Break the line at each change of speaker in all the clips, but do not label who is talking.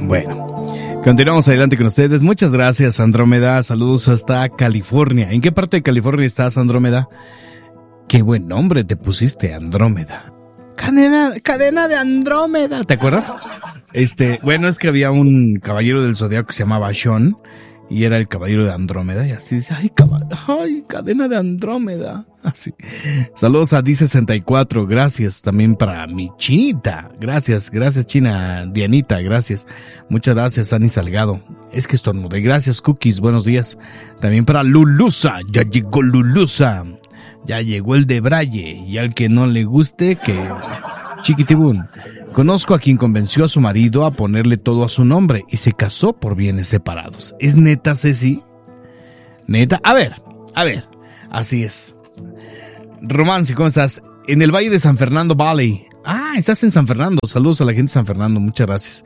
Bueno, continuamos adelante con ustedes. Muchas gracias, Andrómeda. Saludos hasta California. ¿En qué parte de California estás, Andrómeda? Qué buen nombre te pusiste, Andrómeda. Cadena de Andrómeda, ¿te acuerdas? Bueno, es que había un caballero del zodiaco que se llamaba Sean y era el caballero de Andrómeda y así dice, ay, cadena de Andrómeda. Así. Saludos a D64, gracias también para mi chinita. Gracias China, Dianita, gracias. Muchas gracias, Ani Salgado. Es que estornudé. Gracias, Cookies, buenos días. También para Lulusa, ya llegó Lulusa. Ya llegó el de Braille y al que no le guste, que chiquitibún. Conozco a quien convenció a su marido a ponerle todo a su nombre y se casó por bienes separados. ¿Es neta, Ceci? ¿Neta? A ver, así es. Romance, ¿cómo estás? En el Valle de San Fernando Valley. Ah, estás en San Fernando. Saludos a la gente de San Fernando, muchas gracias.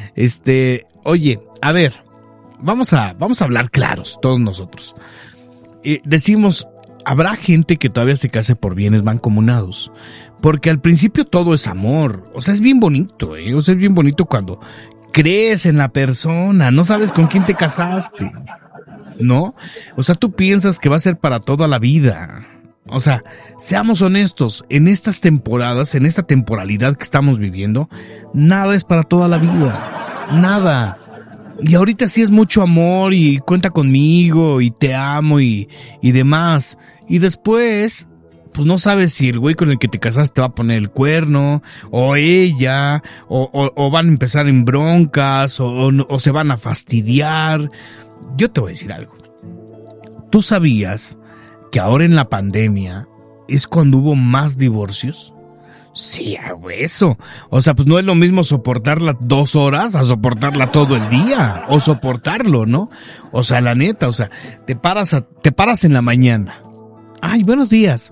Oye, a ver, vamos a hablar claros, todos nosotros. Decimos, habrá gente que todavía se case por bienes mancomunados, porque al principio todo es amor, o sea, es bien bonito, o sea, es bien bonito cuando crees en la persona, no sabes con quién te casaste, ¿no? O sea, tú piensas que va a ser para toda la vida. O sea, seamos honestos, en estas temporadas, en esta temporalidad que estamos viviendo, nada es para toda la vida, nada. Y ahorita sí es mucho amor y cuenta conmigo y te amo y demás. Y después, pues no sabes si el güey con el que te casaste te va a poner el cuerno, o ella, o van a empezar en broncas, o se van a fastidiar. Yo te voy a decir algo. ¿Tú sabías que ahora en la pandemia es cuando hubo más divorcios? Sí, eso. O sea, pues no es lo mismo soportarla 2 horas a soportarla todo el día. O soportarlo, ¿no? O sea, la neta, o sea, te paras en la mañana. Ay, buenos días.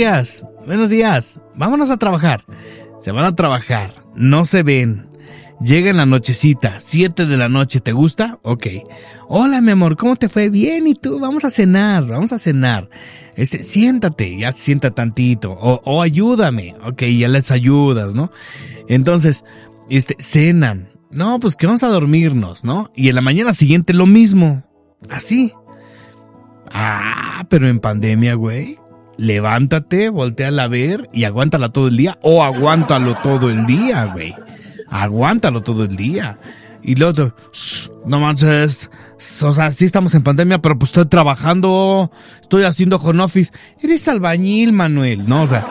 Vámonos a trabajar. Se van a trabajar. No se ven. Llega en la nochecita, 7 de la noche, ¿te gusta? Ok. Hola, mi amor, ¿cómo te fue? Bien, ¿y tú? Vamos a cenar. Siéntate, ya sienta tantito, o ayúdame. Ok, ya les ayudas, ¿no? Entonces, cenan. No, pues que vamos a dormirnos, ¿no? Y en la mañana siguiente lo mismo. Así. Ah, pero en pandemia, güey. Levántate, voltéala a ver y aguántala todo el día, o aguántalo todo el día, güey. Aguántalo todo el día. Y luego, no manches, o sea, sí estamos en pandemia, pero pues estoy trabajando, estoy haciendo home office. Eres albañil, Manuel, ¿no? O sea,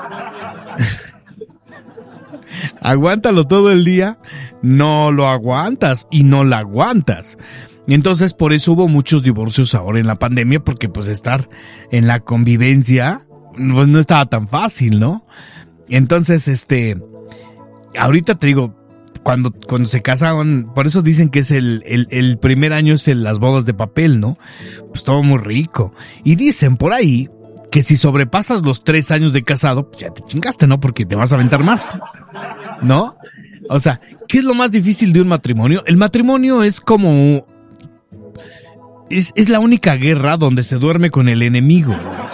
aguántalo todo el día, no lo aguantas y no la aguantas. Y entonces por eso hubo muchos divorcios ahora en la pandemia, porque pues estar en la convivencia pues no estaba tan fácil, ¿no? Entonces, ahorita te digo, cuando se casan, por eso dicen que es el primer año es las bodas de papel, ¿no? Pues todo muy rico. Y dicen por ahí que si sobrepasas los 3 años de casado, pues ya te chingaste, ¿no? Porque te vas a aventar más, ¿no? O sea, ¿qué es lo más difícil de un matrimonio? El matrimonio es como... Es la única guerra donde se duerme con el enemigo.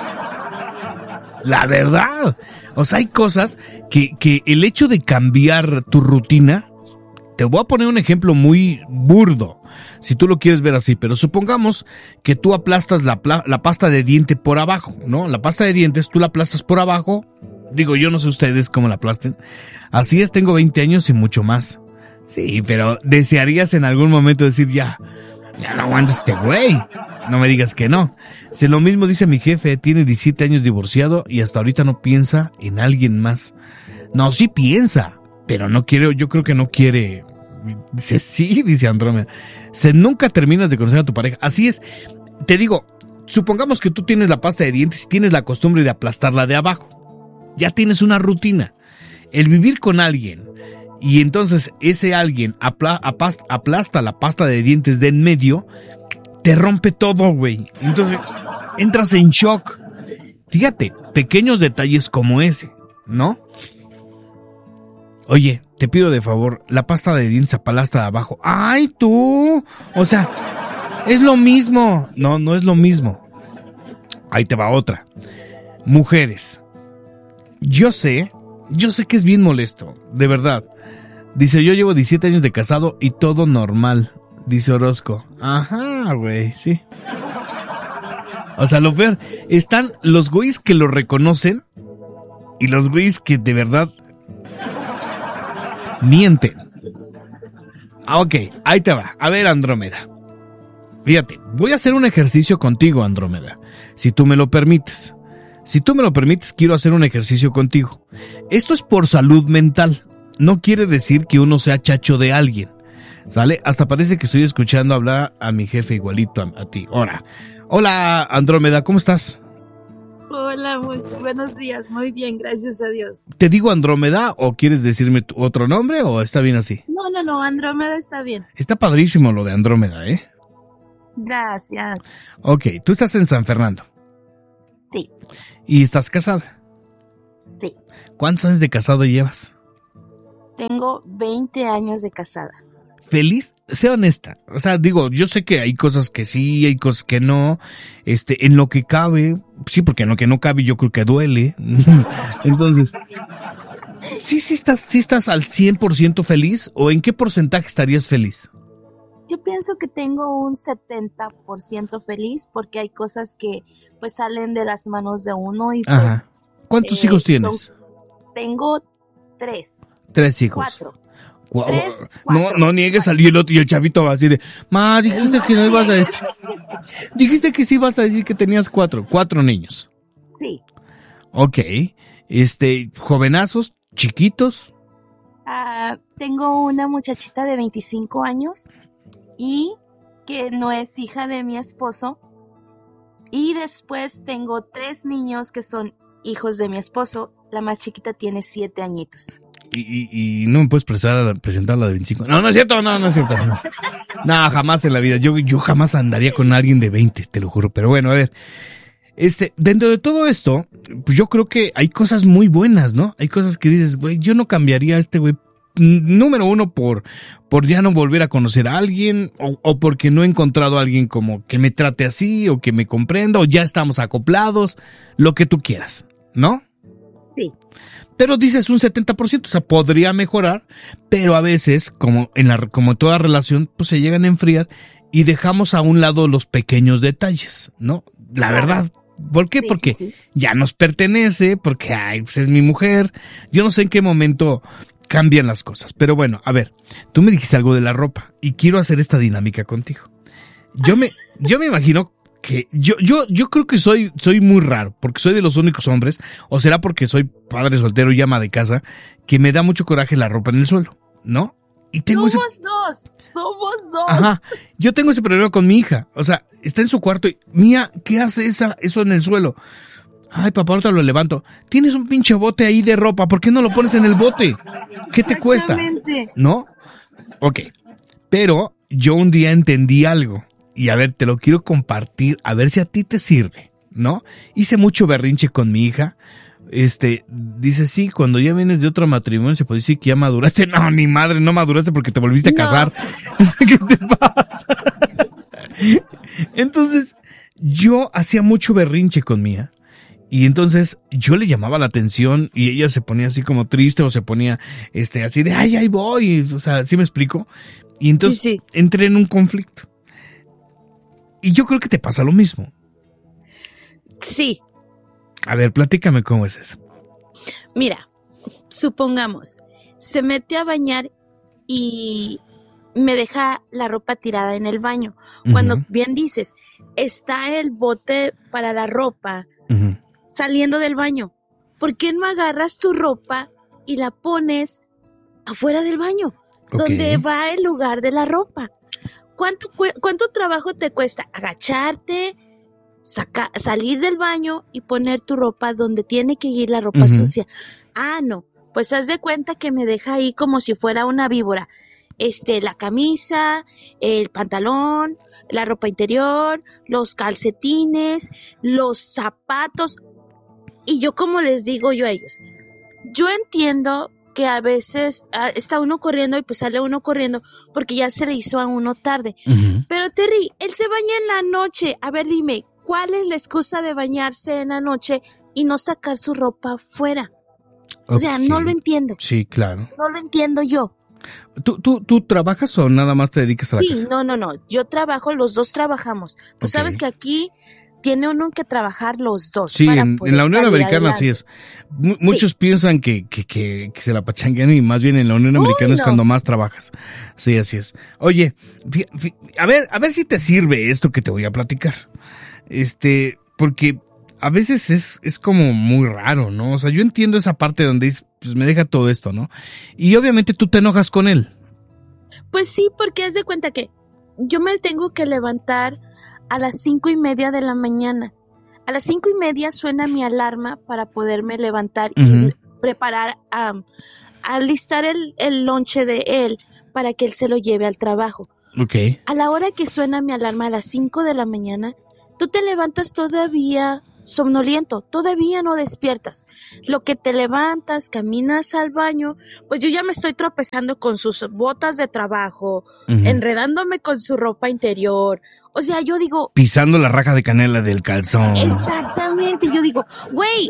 La verdad. O sea, hay cosas que el hecho de cambiar tu rutina, te voy a poner un ejemplo muy burdo, si tú lo quieres ver así, pero supongamos que tú aplastas la pasta de diente por abajo, ¿no? La pasta de dientes tú la aplastas por abajo, digo, yo no sé ustedes cómo la aplasten, así es, tengo 20 años y mucho más. Sí, pero desearías en algún momento decir, ya no aguanto este güey. No me digas que no. Si lo mismo dice mi jefe, tiene 17 años divorciado y hasta ahorita no piensa en alguien más. No, sí piensa, pero no quiere, yo creo que no quiere. Dice, sí, dice Andrómeda. Nunca terminas de conocer a tu pareja. Así es. Te digo, supongamos que tú tienes la pasta de dientes y tienes la costumbre de aplastarla de abajo. Ya tienes una rutina. El vivir con alguien y entonces ese alguien aplasta la pasta de dientes de en medio, te rompe todo, güey. Entonces entras en shock. Fíjate, pequeños detalles como ese, ¿no? Oye, te pido de favor, la pasta de dientes aplasta de abajo. ¡Ay, tú! O sea, es lo mismo. No es lo mismo. Ahí te va otra. Mujeres. Yo sé que es bien molesto, de verdad. Dice, yo llevo 17 años de casado y todo normal, dice Orozco. Ajá, güey, sí. O sea, lo peor, están los güeyes que lo reconocen y los güeyes que de verdad mienten. Ok, ahí te va. A ver, Andrómeda. Fíjate, voy a hacer un ejercicio contigo, Andrómeda, si tú me lo permites. Si tú me lo permites, quiero hacer un ejercicio contigo. Esto es por salud mental. No quiere decir que uno sea chacho de alguien, ¿sale? Hasta parece que estoy escuchando hablar a mi jefe igualito a ti. Hola, Andrómeda, ¿cómo estás?
Hola, muy buenos días. Muy bien, gracias a Dios.
¿Te digo Andrómeda o quieres decirme otro nombre o está bien así?
No, Andrómeda está bien.
Está padrísimo lo de Andrómeda, ¿eh?
Gracias.
Ok, tú estás en San Fernando.
Sí.
¿Y estás casada?
Sí.
¿Cuántos años de casado llevas?
Tengo 20 años de casada.
¿Feliz? Sea honesta. O sea, digo, yo sé que hay cosas que sí, hay cosas que no. En lo que cabe, sí, porque en lo que no cabe yo creo que duele. Entonces, ¿sí estás al 100% feliz o en qué porcentaje estarías feliz?
Yo pienso que tengo un 70% feliz porque hay cosas que pues salen de las manos de uno y pues...
Ajá. ¿Cuántos hijos tienes?
Tengo 3.
3 hijos.
4.
No niegues al hielo y el chavito así de, ma, dijiste que no ibas a decir. Dijiste que sí ibas a decir que tenías 4 niños.
Sí.
Ok. Jovenazos, chiquitos.
Tengo una muchachita de 25 años y que no es hija de mi esposo. Y después tengo 3 niños que son hijos de mi esposo. La más chiquita tiene 7 añitos.
Y no me puedes presentar la de 25. No es cierto, no es cierto. No, jamás en la vida. Yo jamás andaría con alguien de 20, te lo juro. Pero bueno, a ver. Dentro de todo esto, pues yo creo que hay cosas muy buenas, ¿no? Hay cosas que dices, güey, yo no cambiaría a este güey. Número uno, por ya no volver a conocer a alguien, o porque no he encontrado a alguien como que me trate así, o que me comprenda, o ya estamos acoplados, lo que tú quieras, ¿no?
Sí.
Pero dices un 70%, o sea, podría mejorar, pero a veces, como en toda relación, pues se llegan a enfriar y dejamos a un lado los pequeños detalles, ¿no? La verdad. ¿Por qué?
Sí,
porque
sí.
ya nos pertenece, porque pues es mi mujer. Yo no sé en qué momento cambian las cosas, pero bueno, a ver, tú me dijiste algo de la ropa y quiero hacer esta dinámica contigo. Yo me imagino que yo creo que soy muy raro, porque soy de los únicos hombres, o será porque soy padre soltero y ama de casa, que me da mucho coraje la ropa en el suelo, ¿no? Y tengo
somos dos.
Ajá, yo tengo ese problema con mi hija, o sea, está en su cuarto y, Mía, ¿qué hace eso en el suelo? Ay, papá, ahorita lo levanto. Tienes un pinche bote ahí de ropa, ¿por qué no lo pones en el bote? ¿Qué te cuesta? ¿No? Ok, pero yo un día entendí algo. Y a ver, te lo quiero compartir, a ver si a ti te sirve, ¿no? Hice mucho berrinche con mi hija. Dice, sí, cuando ya vienes de otro matrimonio se puede decir que ya maduraste. No, ni madre, no maduraste porque te volviste a casar. ¿Qué te pasa? Entonces, yo hacía mucho berrinche con Mía. Y entonces yo le llamaba la atención y ella se ponía así como triste o se ponía así de, ay, ahí voy. O sea, ¿sí me explico? Y entonces
sí.
Entré en un conflicto. Y yo creo que te pasa lo mismo.
Sí.
A ver, platícame cómo es eso.
Mira, supongamos, se mete a bañar y me deja la ropa tirada en el baño. Cuando bien dices, está el bote para la ropa saliendo del baño. ¿Por qué no agarras tu ropa y la pones afuera del baño? Donde va el lugar de la ropa. ¿Cuánto trabajo te cuesta agacharte, salir del baño y poner tu ropa donde tiene que ir la ropa sucia? Ah, no, pues haz de cuenta que me deja ahí como si fuera una víbora. La camisa, el pantalón, la ropa interior, los calcetines, los zapatos. Y yo, como les digo yo a ellos, yo entiendo que a veces está uno corriendo y pues sale uno corriendo porque ya se le hizo a uno tarde. Pero Terry, él se baña en la noche. A ver, dime, ¿cuál es la excusa de bañarse en la noche y no sacar su ropa fuera? O sea, no lo entiendo.
Sí, claro.
No lo entiendo yo.
¿Tú trabajas o nada más te dedicas a la casa?
Sí, no. Yo trabajo, los dos trabajamos. Tú sabes que aquí tiene uno que trabajar los dos.
Sí, en la Unión Americana así es. Muchos piensan que se la pachanguean y más bien en la Unión Americana es cuando más trabajas. Sí, así es. Oye, a ver si te sirve esto que te voy a platicar. Porque a veces es como muy raro, ¿no? O sea, yo entiendo esa parte donde dices, pues me deja todo esto, ¿no? Y obviamente tú te enojas con él.
Pues sí, porque haz de cuenta que yo me tengo que levantar a las 5:30 de la mañana. A las 5:30 suena mi alarma para poderme levantar y preparar, alistar el lonche de él para que él se lo lleve al trabajo.
Okay.
A la hora que suena mi alarma a las 5 de la mañana, tú te levantas todavía somnoliento, todavía no despiertas. Lo que te levantas, caminas al baño, pues yo ya me estoy tropezando con sus botas de trabajo, enredándome con su ropa interior. O sea, yo digo...
pisando la raja de canela del calzón.
Exactamente, yo digo, güey,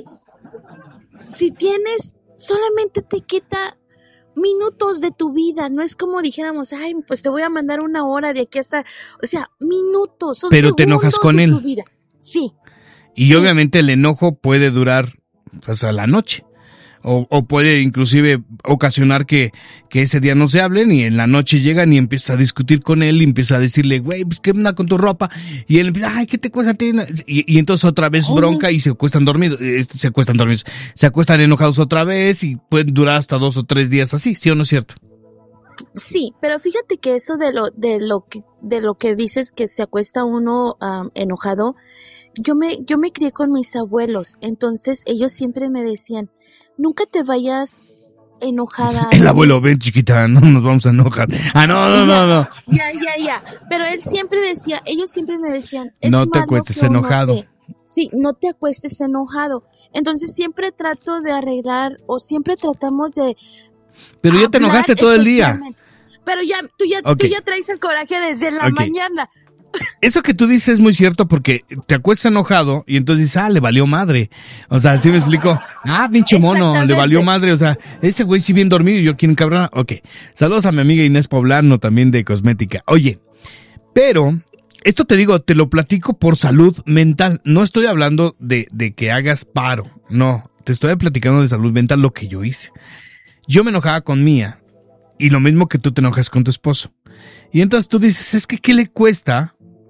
si tienes, solamente te quita minutos de tu vida, no es como dijéramos, ay, pues te voy a mandar 1 hora de aquí hasta, o sea, minutos, son
pero te enojas con él.
Tu vida. Sí.
Y obviamente el enojo puede durar, pues, a la noche. O puede inclusive ocasionar que ese día no se hablen y en la noche llegan y empieza a discutir con él y empieza a decirle, güey, pues qué onda con tu ropa. Y él empieza, ay, ¿qué te cuesta a ti? Y entonces otra vez bronca y se acuestan dormidos, se acuestan enojados otra vez y pueden durar hasta 2 o 3 días así, ¿sí o no es cierto?
Sí, pero fíjate que eso de lo que dices que se acuesta uno enojado, yo me crié con mis abuelos, entonces ellos siempre me decían, nunca te vayas enojada.
El abuelo, ven chiquita, no nos vamos a enojar. No.
Ya. Pero ellos siempre me decían, es
no te acuestes enojado.
Sí, no te acuestes enojado. Entonces siempre trato de arreglar o siempre tratamos de...
Pero ya te enojaste todo el día.
Pero tú ya traes el coraje desde la mañana.
Eso que tú dices es muy cierto porque te acuestas enojado y entonces dices, le valió madre. O sea, ¿sí me explico? Pinche mono, le valió madre. O sea, ese güey sí bien dormido y yo quiero encabrona. Ok. Saludos a mi amiga Inés Poblano, también de cosmética. Oye, pero esto te digo, te lo platico por salud mental. No estoy hablando de que hagas paro. No, te estoy platicando de salud mental lo que yo hice. Yo me enojaba con Mía y lo mismo que tú te enojas con tu esposo. Y entonces tú dices, es que ¿qué le cuesta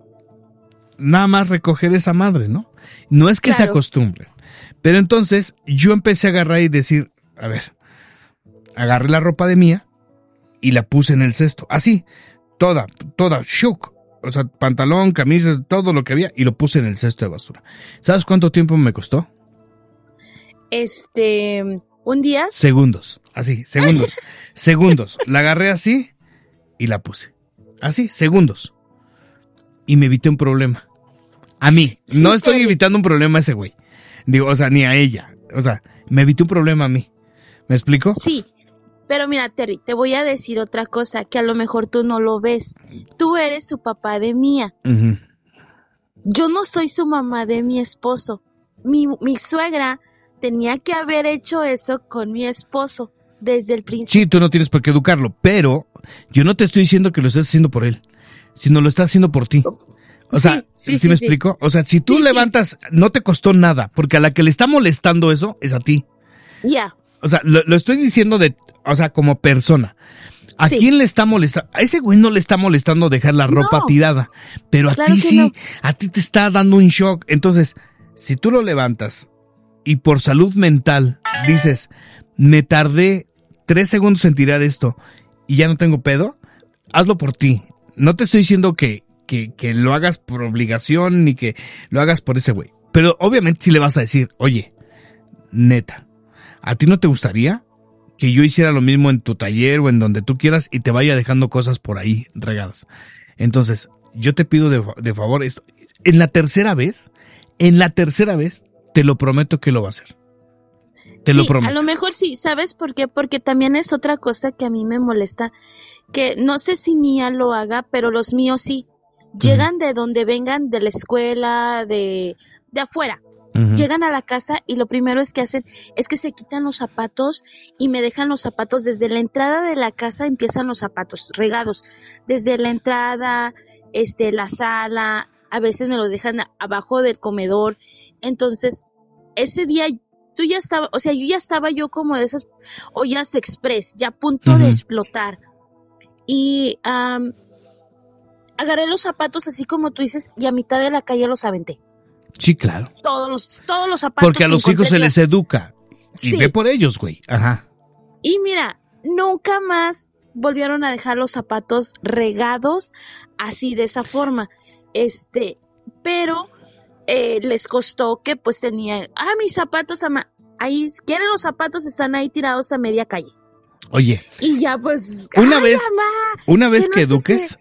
nada más recoger esa madre, no? No es que se acostumbren. Pero entonces yo empecé a agarrar y decir, a ver, agarré la ropa de Mía y la puse en el cesto. Así, toda, shook. O sea, pantalón, camisas, todo lo que había y lo puse en el cesto de basura. ¿Sabes cuánto tiempo me costó?
¿Un día?
Segundos, así, segundos. La agarré así y la puse. Así, segundos. Y me evité un problema. A mí. Sí, no estoy evitando un problema a ese güey. Digo, o sea, ni a ella. O sea, me evité un problema a mí. ¿Me explico?
Sí. Pero mira, Terry, te voy a decir otra cosa que a lo mejor tú no lo ves. Tú eres su papá de Mía. Yo no soy su mamá de mi esposo. Mi suegra tenía que haber hecho eso con mi esposo desde el principio.
Sí, tú no tienes por qué educarlo, pero yo no te estoy diciendo que lo estés haciendo por él, sino lo estás haciendo por ti. O sea, ¿sí me explico? O sea, si tú levantas, no te costó nada, porque a la que le está molestando eso es a ti.
Ya.
O sea, lo estoy diciendo como persona. ¿A quién le está molestando? A ese güey no le está molestando dejar la ropa tirada, pero a ti sí, a ti te está dando un shock. Entonces, si tú lo levantas y por salud mental dices, me tardé 3 segundos en tirar esto y ya no tengo pedo, hazlo por ti. No te estoy diciendo que lo hagas por obligación ni que lo hagas por ese güey. Pero obviamente sí le vas a decir, oye, neta, ¿a ti no te gustaría que yo hiciera lo mismo en tu taller o en donde tú quieras y te vaya dejando cosas por ahí regadas? Entonces, yo te pido de favor esto. En la tercera vez, te lo prometo que lo va a hacer. Te lo prometo.
A lo mejor sí, ¿sabes por qué? Porque también es otra cosa que a mí me molesta, que no sé si Mía lo haga, pero los míos sí. Llegan de donde vengan, de la escuela, de afuera. llegan a la casa y lo primero que hacen es que se quitan los zapatos y me dejan los zapatos desde la entrada de la casa, empiezan los zapatos regados, desde la entrada, la sala, a veces me los dejan abajo del comedor. Entonces, ese día yo ya estaba yo como de esas ollas express, ya a punto de explotar. Y agarré los zapatos así como tú dices y a mitad de la calle los aventé.
Sí, claro.
Todos los zapatos.
Porque a los hijos se les educa. Y
sí.
Ve por ellos, güey. Ajá.
Y mira, nunca más volvieron a dejar los zapatos regados así de esa forma. Pero les costó que pues tenían, mis zapatos, ahí, quieren los zapatos, están ahí tirados a media calle.
Oye.
Y ya pues,
una vez que eduques,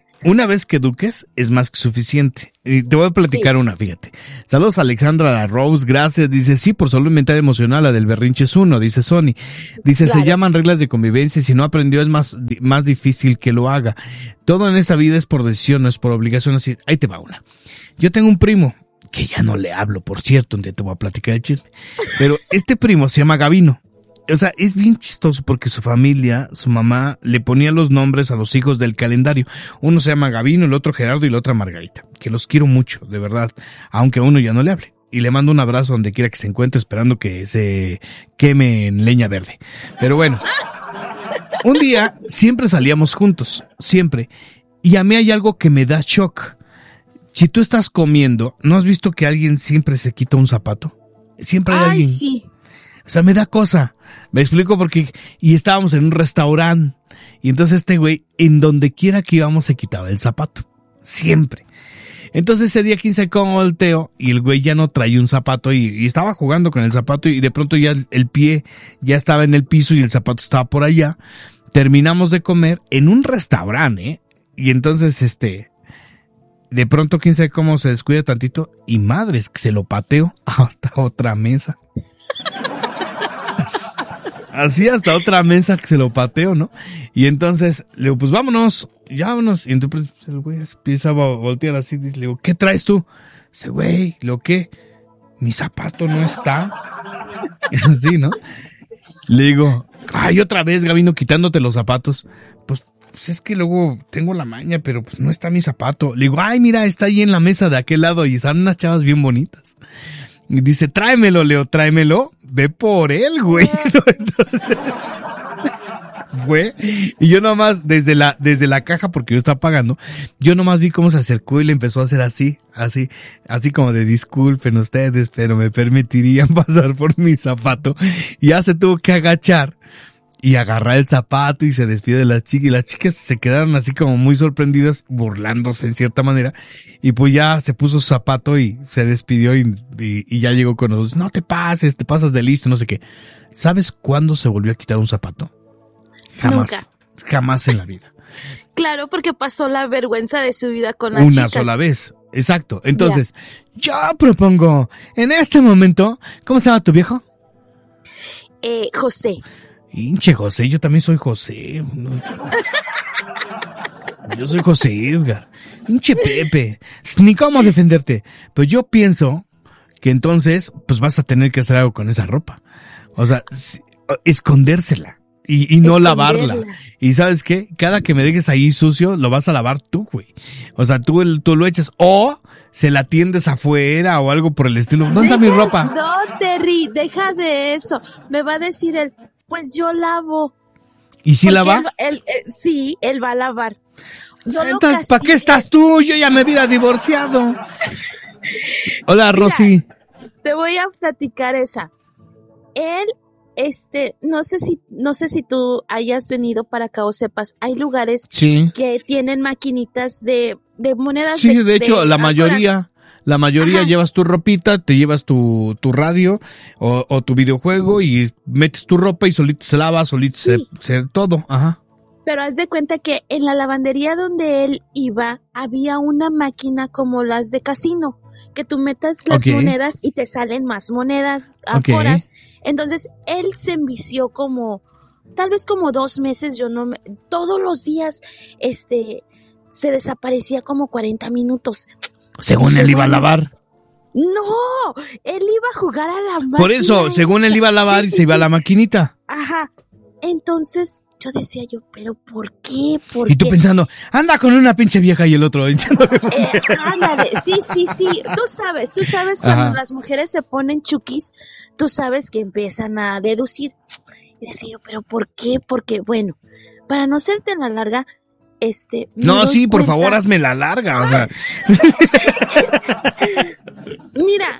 es más que suficiente. Y te voy a platicar una, fíjate. Saludos a Alexandra Rose, gracias. Dice, sí, por salud mental y emocional, la del berrinche es uno, dice Sony. Dice, claro. Se llaman reglas de convivencia y si no aprendió es más difícil que lo haga. Todo en esta vida es por decisión, no es por obligación. Así, ahí te va una. Yo tengo un primo, que ya no le hablo, por cierto, donde te voy a platicar el chisme. Pero este primo se llama Gavino. O sea, es bien chistoso porque su familia, su mamá, le ponía los nombres a los hijos del calendario. Uno se llama Gavino, el otro Gerardo y la otra Margarita. Que los quiero mucho, de verdad. Aunque a uno ya no le hable. Y le mando un abrazo donde quiera que se encuentre, esperando que se queme en leña verde. Pero bueno. Un día, siempre salíamos juntos. Siempre. Y a mí hay algo que me da shock. Si tú estás comiendo, ¿no has visto que alguien siempre se quita un zapato? Siempre hay alguien.
Sí.
O sea, me da cosa. Me explico porque... Y estábamos en un restaurante. Y entonces este güey, en donde quiera que íbamos, se quitaba el zapato. Siempre. Entonces ese día, 15 cómo volteo, y el güey ya no traía un zapato y estaba jugando con el zapato y de pronto ya el pie ya estaba en el piso y el zapato estaba por allá. Terminamos de comer en un restaurante, y entonces de pronto, quién sabe cómo se descuida tantito, y madres, que se lo pateo hasta otra mesa. Así hasta otra mesa que se lo pateo, ¿no? Y entonces le digo, pues vámonos, ya vámonos. Y entonces el güey empieza a voltear así, le digo, ¿qué traes tú? Dice, güey, ¿lo qué? Mi zapato no está. Así, ¿no? Le digo, ay, otra vez, Gavino, quitándote los zapatos. Pues es que luego tengo la maña, pero pues no está mi zapato. Le digo, ay, mira, está ahí en la mesa de aquel lado y están unas chavas bien bonitas. Y dice, tráemelo, Leo, tráemelo. Ve por él, güey. Entonces, fue. Y yo nomás, desde la caja, porque yo estaba pagando, yo nomás vi cómo se acercó y le empezó a hacer así como de disculpen ustedes, pero me permitirían pasar por mi zapato. Y ya se tuvo que agachar y agarrar el zapato y se despide de las chicas. Y las chicas se quedaron así como muy sorprendidas, burlándose en cierta manera. Y pues ya se puso su zapato y se despidió y ya llegó con nosotros. No te pases, te pasas de listo, no sé qué. ¿Sabes cuándo se volvió a quitar un zapato? Jamás. Nunca. Jamás en la vida.
Claro, porque pasó la vergüenza de su vida con las
Una
chicas.
Sola vez. Exacto. Entonces, yo propongo, en este momento, ¿cómo se llama tu viejo?
José.
Hinche José, yo también soy José. Yo soy José Edgar. Hinche Pepe. Ni cómo defenderte. Pero yo pienso que entonces, pues vas a tener que hacer algo con esa ropa. O sea, escondérsela. Y no lavarla. Y ¿sabes qué? Cada que me dejes ahí sucio, lo vas a lavar tú, güey. O sea, tú lo echas. O se la tiendes afuera o algo por el estilo. ¿Dónde está mi ropa?
No, Terry, deja de eso. Me va a decir él, pues yo lavo.
¿Y si lava?
Sí, él va a lavar.
Entonces, ¿para qué estás tú? Yo ya me hubiera divorciado. Hola, Rosy.
Mira, te voy a platicar esa. Él, no sé si tú hayas venido para acá o sepas, hay lugares que tienen maquinitas de monedas.
Sí, de hecho, la mayoría llevas tu ropita, te llevas tu radio o tu videojuego y metes tu ropa y solito se lava, solito se todo. Ajá.
Pero haz de cuenta que en la lavandería donde él iba había una máquina como las de casino, que tú metas las monedas y te salen más monedas a horas. Entonces él se envició tal vez como 2 meses, todos los días se desaparecía como 40 minutos.
Según él iba a lavar.
No, él iba a jugar a la máquina.
Por eso, según él iba a lavar y se iba a la maquinita.
Ajá. Entonces, yo decía ¿pero por qué?
Y tú pensando, anda con una pinche vieja y el otro echándole.
Ándale, sí. Tú sabes cuando las mujeres se ponen chukis, tú sabes que empiezan a deducir. Y decía yo, ¿pero por qué? Porque, bueno, para no hacerte la larga,
No, sí, por favor, hazme la larga, o sea.
Mira,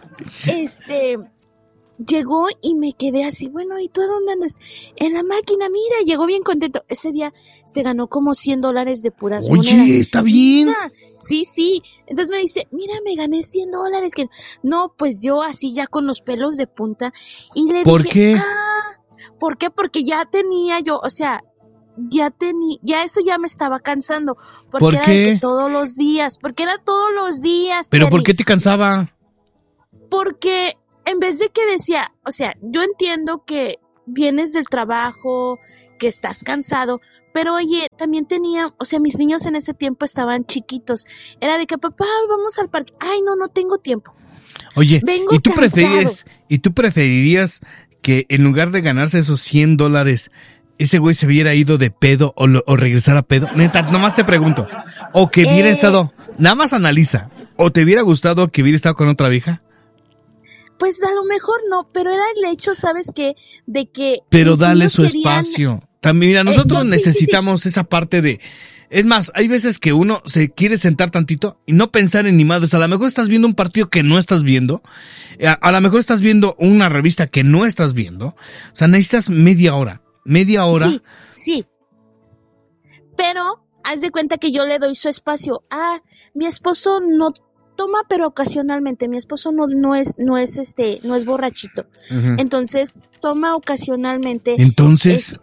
llegó y me quedé así, bueno, ¿y tú a dónde andas? En la máquina, mira, llegó bien contento. Ese día se ganó como $100 de puras monedas.
Oye, está bien.
Mira, sí. Entonces me dice, mira, me gané $100. Que no, pues yo así ya con los pelos de punta. Y le
¿Por
dije,
qué?
¿Por qué? Porque ya tenía yo, o sea, ya eso ya me estaba cansando. Porque
¿Por
era
qué?
de que todos los días, porque era todos los días.
¿Pero
Terry.
por qué te cansaba?
Porque en vez de que decía, o sea, yo entiendo que vienes del trabajo, que estás cansado, pero oye, también tenía, o sea, mis niños en ese tiempo estaban chiquitos. Era de que, papá, vamos al parque. Ay, no tengo tiempo.
Oye,
Vengo
¿y tú
cansado.
preferirías que en lugar de ganarse esos $100, ese güey se hubiera ido de pedo o regresara a pedo? Neta, nomás te pregunto. O que hubiera estado, nada más analiza, ¿o te hubiera gustado que hubiera estado con otra vieja?
Pues a lo mejor no, pero era el hecho, ¿sabes qué? De que...
Pero dale su espacio. También, mira, nosotros necesitamos esa parte de... Es más, hay veces que uno se quiere sentar tantito y no pensar en ni madres. A lo mejor estás viendo un partido que no estás viendo. A lo mejor estás viendo una revista que no estás viendo. O sea, necesitas media hora.
Sí. Pero, haz de cuenta que yo le doy su espacio. Mi esposo no toma, pero ocasionalmente. Mi esposo no es borrachito.
Uh-huh.
Entonces, toma ocasionalmente.
Entonces.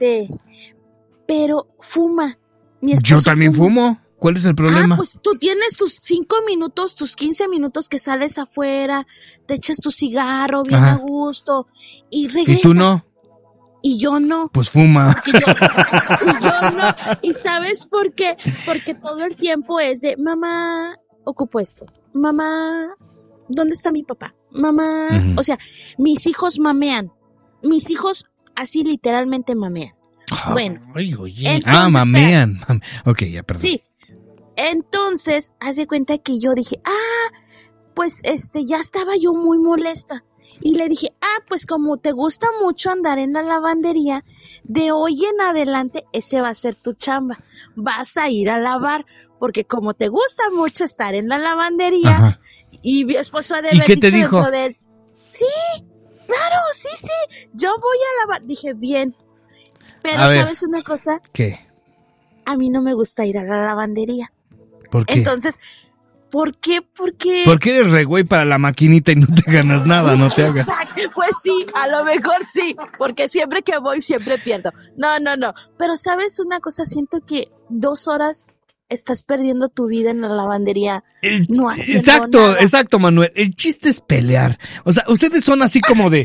Pero fuma. Mi esposo
yo también fumo. ¿Cuál es el problema?
Pues tú tienes tus 5 minutos, tus 15 minutos que sales afuera, te echas tu cigarro bien a gusto y regresas.
¿Y tú no?
Y yo no.
Pues fuma.
Y yo no. ¿Y sabes por qué? Porque todo el tiempo es de, mamá, ocupo esto. Mamá, ¿dónde está mi papá? Mamá, o sea, mis hijos mamean. Mis hijos así literalmente mamean. Bueno.
Ay, oye. Entonces, mamean. Ok, ya, perdón.
Sí. Entonces, haz de cuenta que yo dije, pues ya estaba yo muy molesta. Y le dije, pues como te gusta mucho andar en la lavandería, de hoy en adelante ese va a ser tu chamba. Vas a ir a lavar, porque como te gusta mucho estar en la lavandería, y mi esposo ha de haber dicho dentro de él, sí, claro, sí, yo voy a lavar. Dije, bien. Pero ¿sabes una cosa?
¿Qué?
A mí no me gusta ir a la lavandería.
¿Por qué?
Entonces, ¿por qué? Porque
eres re güey para la maquinita y no te ganas nada, no te hagas.
Exacto, pues sí, a lo mejor sí, porque siempre que voy siempre pierdo. No. Pero ¿sabes una cosa? Siento que 2 horas estás perdiendo tu vida en la lavandería. No haciendo nada.
Exacto, Manuel. El chiste es pelear. O sea, ustedes están así como de,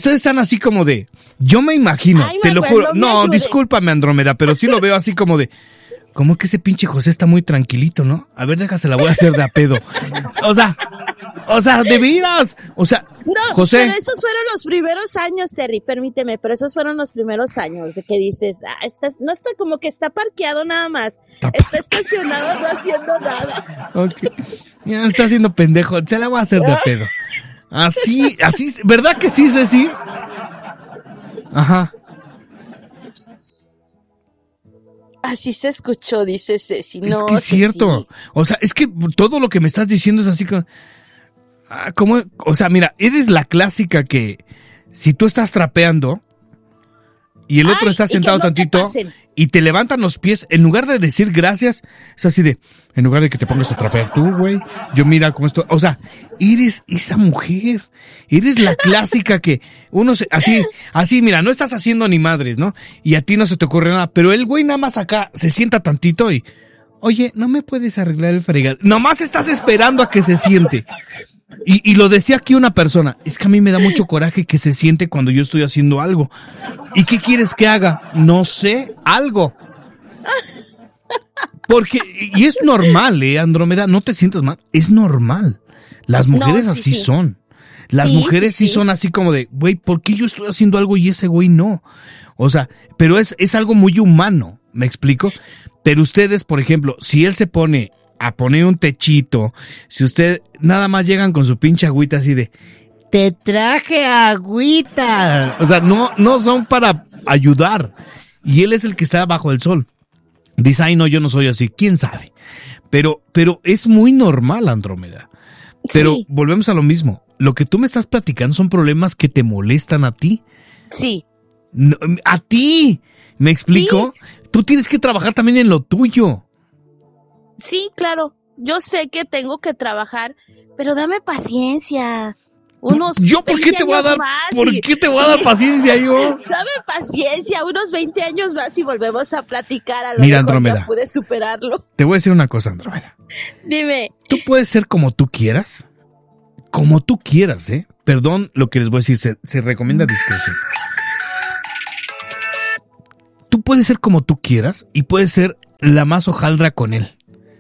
yo me imagino, te lo juro. No, discúlpame, Andrómeda, pero sí lo veo así como de, ¿cómo que ese pinche José está muy tranquilito, no? A ver, déjasela, voy a hacer de a pedo. O sea, de veras. O sea,
no,
José.
Pero esos fueron los primeros años, Terry, permíteme, pero esos fueron los primeros años de que dices, no está como que está parqueado nada más. Está estacionado no haciendo nada.
Ok. Ya está haciendo pendejo, se la voy a hacer de a pedo. Así, ¿verdad que sí, Ceci? Ajá.
Así se escuchó, dice Ceci. No,
es que es cierto. O sea, es que todo lo que me estás diciendo es así como... O sea, mira, eres la clásica que si tú estás trapeando y el otro está sentado tantito y te levantan los pies, en lugar de decir gracias, es así de, en lugar de que te pongas a trapear tú, güey, yo mira cómo estoy. O sea, eres esa mujer. Eres la clásica que uno así, mira, no estás haciendo ni madres, ¿no? Y a ti no se te ocurre nada, pero el güey nada más acá se sienta tantito y, oye, ¿no me puedes arreglar el fregado? Nomás estás esperando a que se siente. Y lo decía aquí una persona, es que a mí me da mucho coraje que se siente cuando yo estoy haciendo algo. ¿Y qué quieres que haga? No sé, algo. Porque, y es normal, Andrómeda, no te sientas mal, es normal. Las mujeres
No,
así
sí.
son. Las
Sí,
mujeres sí
sí.
son así como de, güey, ¿por qué yo estoy haciendo algo y ese güey no? O sea, pero es algo muy humano, ¿me explico? Pero ustedes, por ejemplo, si él se pone a poner un techito, si usted nada más llegan con su pinche agüita así de, te traje agüita. O sea, no son para ayudar. Y él es el que está bajo el sol. Dice, ay, no, yo no soy así. ¿Quién sabe? Pero es muy normal, Andrómeda. Pero
Sí.
volvemos a lo mismo. Lo que tú me estás platicando son problemas que te molestan a ti.
Sí.
No, a ti. ¿Me explico? Tú tienes que trabajar también en lo tuyo.
Sí, claro. Yo sé que tengo que trabajar, pero dame paciencia. Unos
¿Yo por qué
20
te voy a
años
dar,
más
por
y-
qué te voy a dar paciencia yo?
Dame paciencia, unos 20 años más y volvemos a platicar. A lo
Mira,
mejor
Andrómeda.
ya pude superarlo.
Te voy a decir una cosa, Andrómeda.
Dime.
Tú puedes ser como tú quieras. Como tú quieras, ¿eh? Perdón lo que les voy a decir, se recomienda discreción. Tú puedes ser como tú quieras y puedes ser la más hojaldra con él.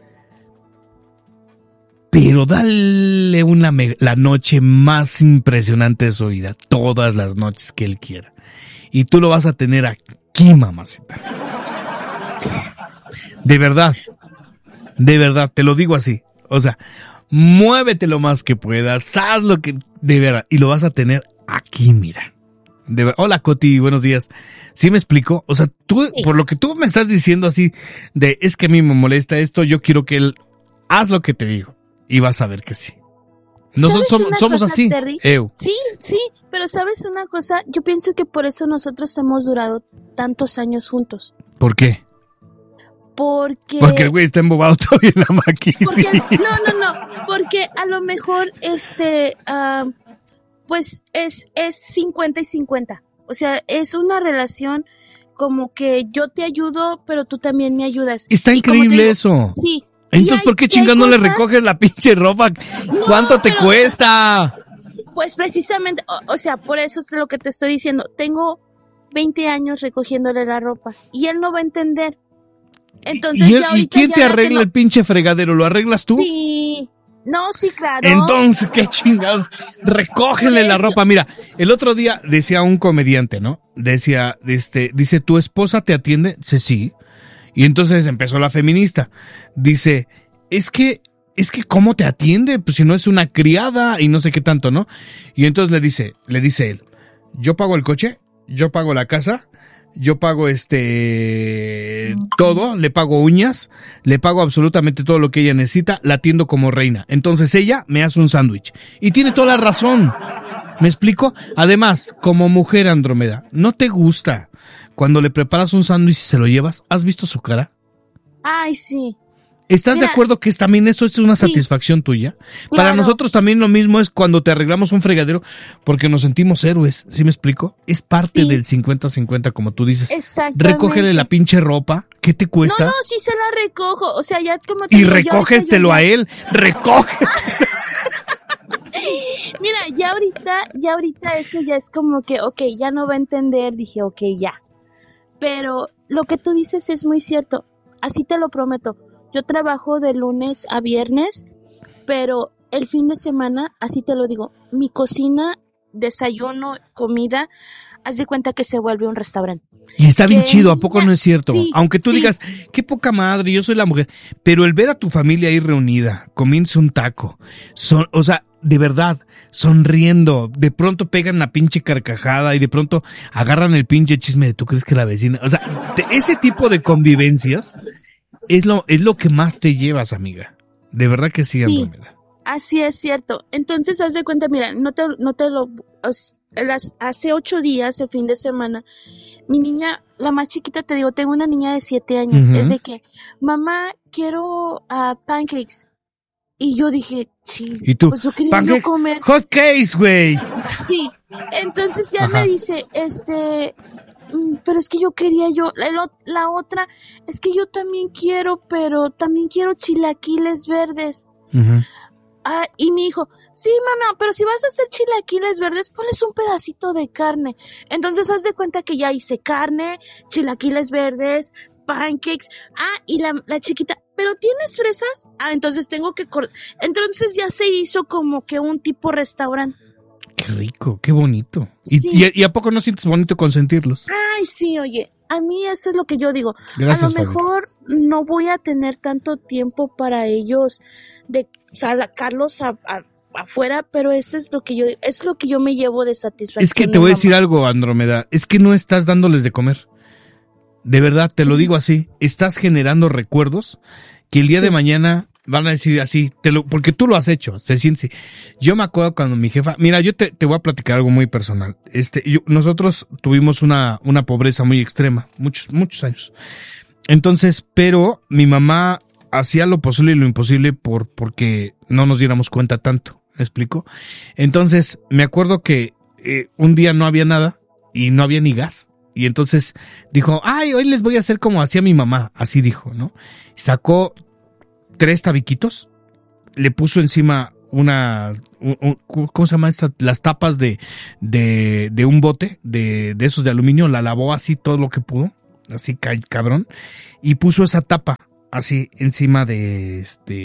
Pero dale la noche más impresionante de su vida, todas las noches que él quiera. Y tú lo vas a tener aquí, mamacita. De verdad, te lo digo así. O sea, muévete lo más que puedas, haz lo que de verdad, y lo vas a tener aquí, mira. Hola, Coti, buenos días. ¿Sí me explico? O sea, tú,
Sí.
por lo que tú me estás diciendo así, de es que a mí me molesta esto, yo quiero que él, haz lo que te digo, y vas a ver que sí. Nosotros
¿Sabes una
somos
cosa,
así.
Terry? Sí, pero ¿sabes una cosa? Yo pienso que por eso nosotros hemos durado tantos años juntos.
¿Por qué?
Porque
Porque el güey está embobado todavía en la máquina.
no, porque a lo mejor pues es 50 y 50. O sea, es una relación como que yo te ayudo, pero tú también me ayudas.
Está
Y como te
increíble
digo,
eso.
Sí.
Entonces, ¿por qué chingón no le recoges la pinche ropa? ¿Cuánto te
pero-
cuesta?
Pues precisamente, o sea, por eso es lo que te estoy diciendo. Tengo 20 años recogiéndole la ropa y él no va a entender. Entonces,
¿Y
ya ahorita
quién
ya
te
la que
arregla
no-
el pinche fregadero? ¿Lo arreglas tú?
Sí. No, sí, claro.
Entonces, qué chingados, recógele
Por
la
eso.
ropa. Mira, el otro día decía un comediante, ¿no? Decía, dice, ¿tu esposa te atiende? Dice, sí. Y entonces empezó la feminista. Dice, es que ¿cómo te atiende? Pues si no es una criada y no sé qué tanto, ¿no? Y entonces le dice él, yo pago el coche, yo pago la casa, yo pago todo, le pago uñas, le pago absolutamente todo lo que ella necesita, la atiendo como reina. Entonces ella me hace un sándwich. Y tiene toda la razón. ¿Me explico? Además, como mujer, Andrómeda, ¿no te gusta cuando le preparas un sándwich y se lo llevas? ¿Has visto su cara?
Ay, sí.
¿Estás
Mira,
de acuerdo que también esto es una
sí.
satisfacción tuya? Para
Claro.
nosotros también lo mismo es cuando te arreglamos un fregadero porque nos sentimos héroes, ¿sí me explico? Es parte
Sí.
del 50-50 como tú dices.
Exactamente.
Recógele la pinche ropa, ¿qué te cuesta?
No, sí se la recojo. O sea, ya como te
Y
digo, ya ahorita
recógetelo
yo
a
ya-
él, recógetelo.
Mira, ya ahorita eso ya es como que, ok, ya no va a entender. Dije, ok, ya. Pero lo que tú dices es muy cierto. Así te lo prometo. Yo trabajo de lunes a viernes, pero el fin de semana, así te lo digo, mi cocina, desayuno, comida, haz de cuenta que se vuelve un restaurante.
Y está bien
Que
chido, ¿a poco no es cierto?
sí,
Aunque tú
sí.
digas, qué poca madre, yo soy la mujer, pero el ver a tu familia ahí reunida, comiéndose un taco, o sea, de verdad, sonriendo, de pronto pegan la pinche carcajada y de pronto agarran el pinche chisme de tú crees que la vecina, o sea, ese tipo de convivencias es lo que más te llevas, amiga. De verdad que sí,
Sí.
Andrómeda.
Así es cierto. Entonces, haz de cuenta, mira, hace 8 días, el fin de semana, mi niña, la más chiquita, te digo, tengo una niña de 7 años,
Ujú.
es de que, mamá, quiero pancakes. Y yo dije, sí,
Y tú,
pues yo quería
pancakes,
yo comer.
hot cakes, güey.
Sí. Entonces ya
Ajá.
me dice, pero es que yo quería la otra, es que yo también quiero, pero también quiero chilaquiles verdes.
Ujú.
Ah, y mi hijo, sí, mamá, pero si vas a hacer chilaquiles verdes, ponles un pedacito de carne. Entonces haz de cuenta que ya hice carne, chilaquiles verdes, pancakes. Ah, y la chiquita, ¿pero tienes fresas? Entonces tengo que entonces ya se hizo como que un tipo restaurante.
Qué rico, qué bonito.
Sí.
¿Y a poco no sientes bonito consentirlos?
Ay, sí, oye, a mí eso es lo que yo digo.
Gracias,
a lo mejor no voy a tener tanto tiempo para ellos de sacarlos afuera, pero eso es lo que yo me llevo de satisfacción.
Es que te voy a decir algo, Andrómeda, es que no estás dándoles de comer. De verdad, te lo digo así, estás generando recuerdos que el día de mañana van a decir así, porque tú lo has hecho, se siente. Yo me acuerdo cuando mi jefa, mira, yo te voy a platicar algo muy personal. Nosotros tuvimos una pobreza muy extrema, muchos años. Entonces, pero mi mamá hacía lo posible y lo imposible porque no nos diéramos cuenta tanto, ¿me explico? Entonces, me acuerdo que un día no había nada y no había ni gas. Y entonces dijo, hoy les voy a hacer como hacía mi mamá, así dijo, ¿no? Sacó 3 tabiquitos, le puso encima ¿cómo se llama esta? Las tapas de un bote de esos de aluminio, la lavó así todo lo que pudo, así cabrón, y puso esa tapa así encima de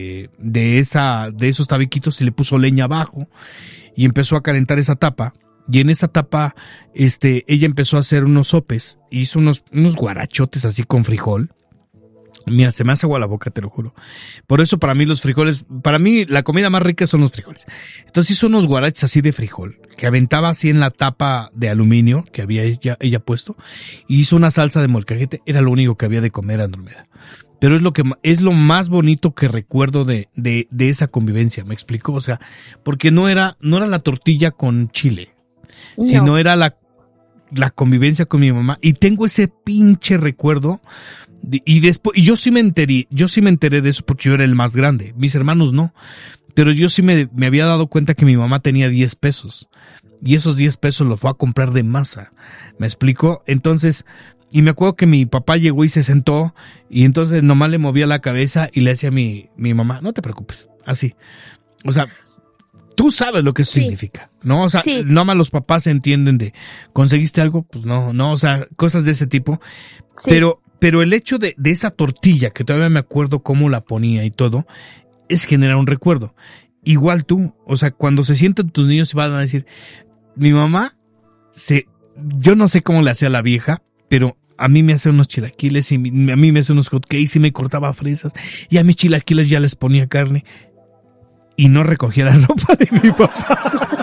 esos tabiquitos y le puso leña abajo y empezó a calentar esa tapa. Y en esta tapa, ella empezó a hacer unos sopes, hizo unos guarachotes así con frijol. Mira, se me hace agua la boca, te lo juro. Por eso para mí la comida más rica son los frijoles. Entonces hizo unos guaraches así de frijol, que aventaba así en la tapa de aluminio que había ella puesto, y hizo una salsa de molcajete, era lo único que había de comer, Andrómeda. Pero es lo más bonito que recuerdo de esa convivencia, ¿me explico? O sea, porque no era la tortilla con chile. No. Sino era la convivencia con mi mamá, y tengo ese pinche recuerdo y yo sí me enteré de eso porque yo era el más grande, mis hermanos no, pero yo sí me había dado cuenta que mi mamá tenía 10 pesos y esos 10 pesos los fue a comprar de masa, ¿me explico? Entonces, y me acuerdo que mi papá llegó y se sentó y entonces nomás le movía la cabeza y le decía a mi mamá, no te preocupes, así, o sea, tú sabes lo que eso significa, ¿no? O sea, no más los papás entienden de, ¿conseguiste algo? Pues no, o sea, cosas de ese tipo. Sí. Pero el hecho de esa tortilla, que todavía me acuerdo cómo la ponía y todo, es generar un recuerdo. Igual tú, o sea, cuando se sienten tus niños van a decir, mi mamá, yo no sé cómo le hacía a la vieja, pero a mí me hacía unos chilaquiles y a mí me hacía unos hotcakes y me cortaba fresas y a mis chilaquiles ya les ponía carne. Y no recogía la ropa de mi papá.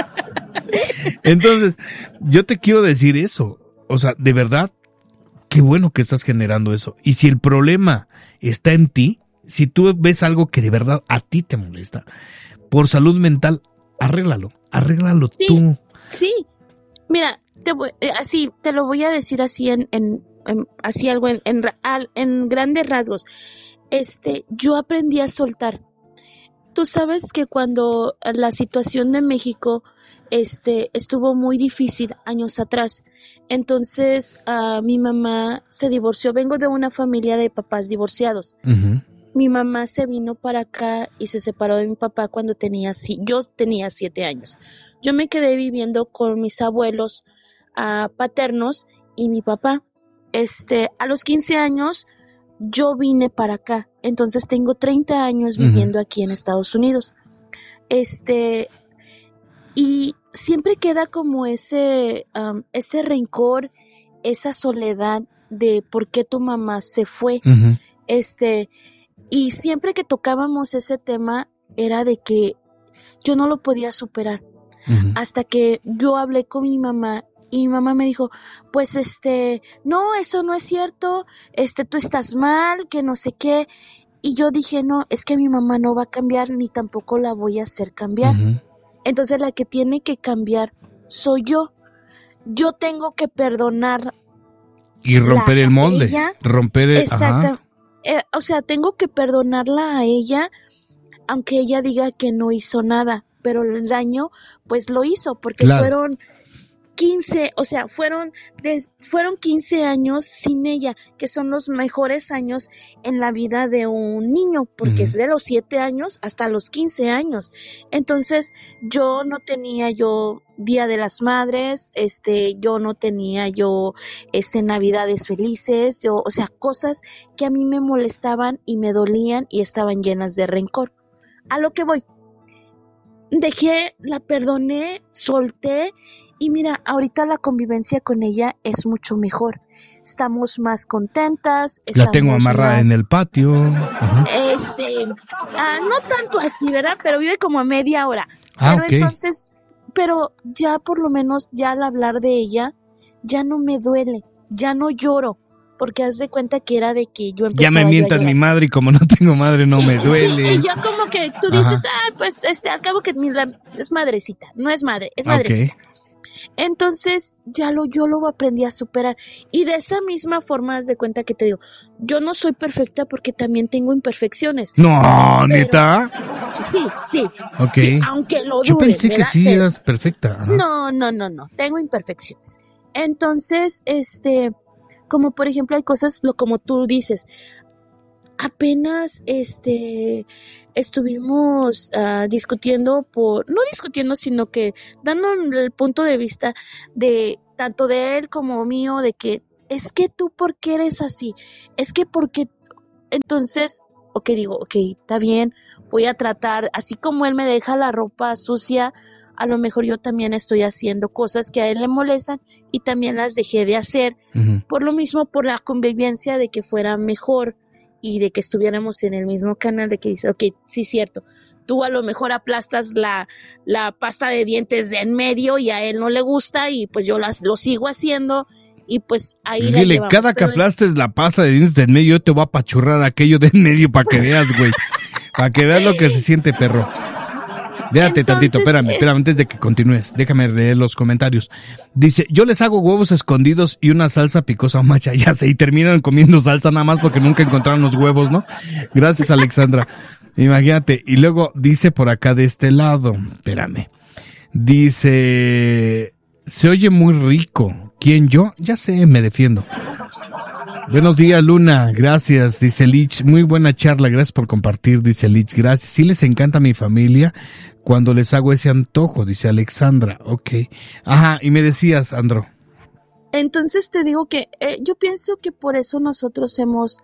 Entonces, yo te quiero decir eso. O sea, de verdad, qué bueno que estás generando eso. Y si el problema está en ti, si tú ves algo que de verdad a ti te molesta, por salud mental, arréglalo tú. Sí,
mira, te lo voy a decir así así algo en grandes rasgos. Yo aprendí a soltar. Tú sabes que cuando la situación de México estuvo muy difícil años atrás, entonces mi mamá se divorció. Vengo de una familia de papás divorciados. Uh-huh. Mi mamá se vino para acá y se separó de mi papá cuando yo tenía 7 años. Yo me quedé viviendo con mis abuelos paternos y mi papá. A los 15 años yo vine para acá, entonces tengo 30 años viviendo aquí en Estados Unidos. Y siempre queda como ese rencor, esa soledad de por qué tu mamá se fue. Uh-huh. Y siempre que tocábamos ese tema era de que yo no lo podía superar. Uh-huh. Hasta que yo hablé con mi mamá y mi mamá me dijo, pues no, eso no es cierto, tú estás mal, que no sé qué. Y yo dije, no, es que mi mamá no va a cambiar ni tampoco la voy a hacer cambiar. Uh-huh. Entonces la que tiene que cambiar soy yo. Yo tengo que perdonar.
Y romper el molde.
Exacto. O sea, tengo que perdonarla a ella, aunque ella diga que no hizo nada, pero el daño pues lo hizo, porque 15, o sea, fueron 15 años sin ella, que son los mejores años en la vida de un niño, porque es de los 7 años hasta los 15 años. Entonces, yo no tenía Día de las Madres, yo no tenía Navidades felices, o sea, cosas que a mí me molestaban y me dolían y estaban llenas de rencor. A lo que voy. La perdoné, solté. Y mira, ahorita la convivencia con ella es mucho mejor. Estamos más contentas.
La tengo amarrada en el patio. Ajá.
No tanto así, ¿verdad? Pero vive como a media hora. Pero
okay.
Entonces, pero ya por lo menos ya al hablar de ella, ya no me duele, ya no lloro. Porque haz de cuenta que era de que yo empezaba
ya me mientan mi madre y como no tengo madre no me duele.
Sí, y yo como que tú dices, pues al cabo que es madrecita, no es madre, es madrecita. Okay. Entonces yo lo aprendí a superar y de esa misma forma haz de cuenta que te digo, yo no soy perfecta porque también tengo imperfecciones.
No, ¿neta?
Sí.
Okay.
Sí, aunque lo dudes,
yo pensé
¿verdad?
Que sí eras perfecta. Ajá.
No, tengo imperfecciones. Entonces, como por ejemplo hay cosas, como tú dices, apenas estuvimos discutiendo no discutiendo, sino que dando el punto de vista de tanto de él como mío, de que es que tú ¿por qué eres así? Es que porque entonces, digo, está bien, voy a tratar, así como él me deja la ropa sucia, a lo mejor yo también estoy haciendo cosas que a él le molestan y también las dejé de hacer, por lo mismo, por la convivencia de que fuera mejor y de que estuviéramos en el mismo canal, de que dice, sí, cierto, tú a lo mejor aplastas la pasta de dientes de en medio y a él no le gusta y pues yo lo sigo haciendo y pues ahí la llevamos.
Dile, cada que aplastes la pasta de dientes de en medio yo te voy a apachurrar aquello de en medio para que veas, güey, para que veas lo que se siente, perro. Déjate tantito, espérame, antes de que continúes, déjame leer los comentarios. Dice, yo les hago huevos escondidos y una salsa picosa macha, ya sé, y terminan comiendo salsa nada más porque nunca encontraron los huevos, ¿no? Gracias, Alexandra. Imagínate. Y luego dice por acá de este lado, espérame, dice, se oye muy rico. ¿Quién, yo? Ya sé, me defiendo. Buenos días, Luna, gracias, dice Lich, muy buena charla, gracias por compartir, dice Lich, gracias, sí les encanta a mi familia cuando les hago ese antojo, dice Alexandra, okay. Ajá, y me decías, Andro.
Entonces te digo que yo pienso que por eso nosotros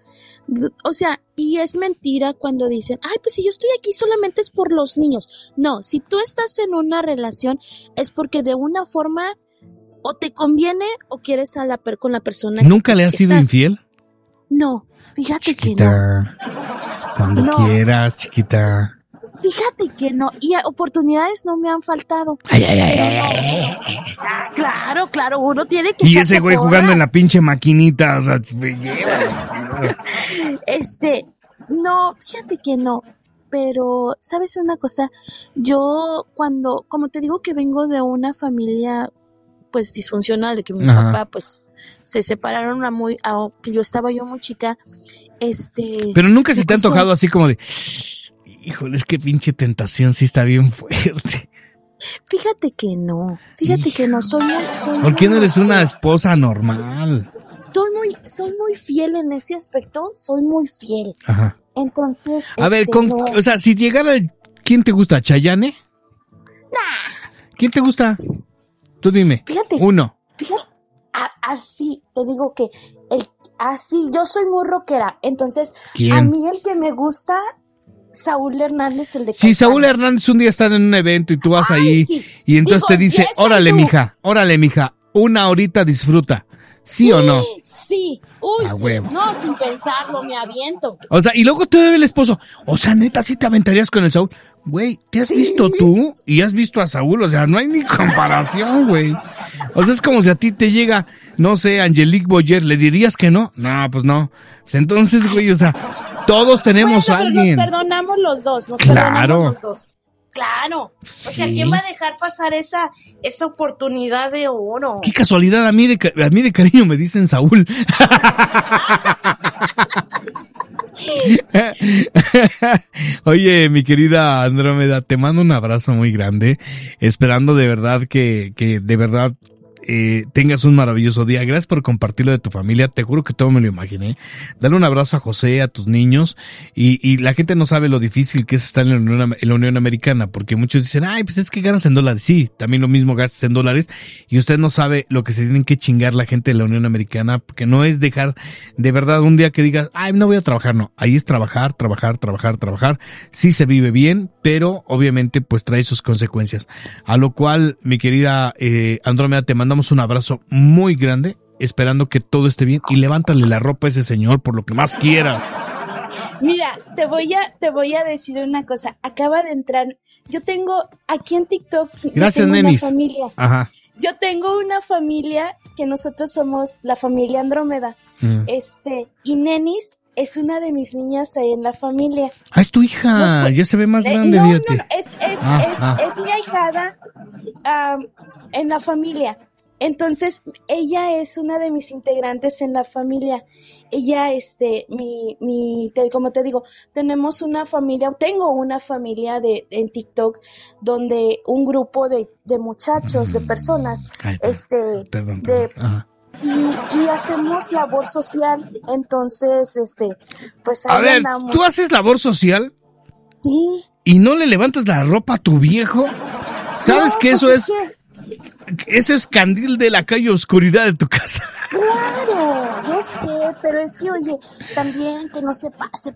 y es mentira cuando dicen, ay, pues si yo estoy aquí solamente es por los niños. No, si tú estás en una relación es porque de una forma o te conviene o quieres con la persona.
¿Nunca le has sido infiel?
No, fíjate
chiquita,
que no.
Cuando quieras, chiquita.
Fíjate que no, y oportunidades no me han faltado.
Ay.
Claro, uno tiene que
y ese güey porras. Jugando en la pinche maquinita, o sea, me llevas.
No, fíjate que no. Pero, ¿sabes una cosa? Yo como te digo que vengo de una familia pues disfuncional, de que mi papá pues se separaron que yo estaba muy chica,
Pero nunca se te ha antojado así como de, híjole, es que pinche tentación sí está bien fuerte.
Fíjate que no, soy
¿Por qué no eres una esposa normal?
Soy muy fiel en ese aspecto, soy muy fiel.
Ajá.
Entonces,
a ver, o sea, si llegara, ¿quién te gusta? ¿Chayanne?
Nah.
¿Quién te gusta? Tú dime.
Fíjate.
Uno.
Fíjate. Así, te digo que así, yo soy muy rockera, entonces,
¿quién?
A mí el que me gusta, Saúl Hernández, el de
Sí, Saúl Hernández un día está en un evento y tú vas ahí, sí. Y entonces te dice, órale, mija, una horita disfruta. ¿Sí o no?
Sí. Uy,
sí. Huevo.
No, sin pensarlo, me aviento.
O sea, y luego te ve el esposo. O sea, neta, ¿sí te aventarías con el Saúl? Güey, ¿te has visto tú? Y has visto a Saúl. O sea, no hay ni comparación, güey. O sea, es como si a ti te llega, no sé, Angelique Boyer. ¿Le dirías que no? No, pues no. Pues entonces, güey, o sea, todos tenemos a alguien.
Pero nos perdonamos los dos. Perdonamos los dos. Claro, sí. O sea, ¿quién va a dejar pasar esa oportunidad de oro?
Qué casualidad, a mí de cariño me dicen Saúl. Oye, mi querida Andrómeda, te mando un abrazo muy grande, esperando de verdad que de verdad tengas un maravilloso día. Gracias por compartirlo de tu familia. Te juro que todo me lo imaginé. Dale un abrazo a José, a tus niños. Y la gente no sabe lo difícil que es estar en la Unión Americana, porque muchos dicen, ay, pues es que ganas en dólares. Sí, también lo mismo gastas en dólares. Y usted no sabe lo que se tienen que chingar la gente de la Unión Americana, porque no es dejar de verdad un día que digas, ay, no voy a trabajar. No, ahí es trabajar. Sí se vive bien, pero obviamente pues trae sus consecuencias. A lo cual, mi querida Andrómeda, te mandamos un abrazo muy grande, esperando que todo esté bien, y levántale la ropa a ese señor por lo que más quieras.
Mira, te voy a decir una cosa. Acaba de entrar. Yo tengo aquí en TikTok.
Gracias, Nenis.
Una familia.
Ajá.
Yo tengo una familia que nosotros somos la familia Andrómeda. Y Nenis es una de mis niñas ahí en la familia.
Ah, es tu hija. Ya se ve más grande,
no,
fíjate.
No, es mi ahijada en la familia. Entonces, ella es una de mis integrantes en la familia. Ella, como te digo, tengo una familia en TikTok donde un grupo de muchachos, de personas,
Perdón.
y hacemos labor social. Entonces, pues ahí
a ver,
andamos.
¿tú haces labor social?
Sí.
¿Y no le levantas la ropa a tu viejo? ¿Sabes que eso es? Eso es candil de la calle, oscuridad de tu casa.
Claro, yo sé, pero es que, oye, también que no se pase